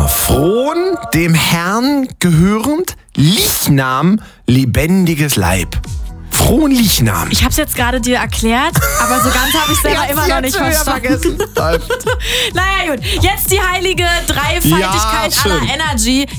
Fron, dem Herrn gehörend, Lichnam, lebendiges Leib. Frohen Lichnam. Ich hab's jetzt gerade dir erklärt, aber so ganz habe ich selber immer noch nicht verstanden. Naja gut, jetzt die heilige Dreifaltigkeit aller Energy.